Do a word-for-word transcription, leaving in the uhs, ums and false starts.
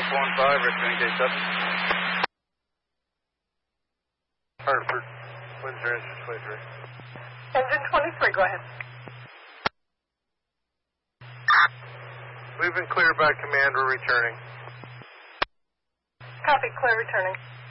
one five, returning K seven. Hartford, Windsor, engine twenty-three. Engine twenty-three, go ahead. We've been cleared by command, we're returning. Copy, clear returning.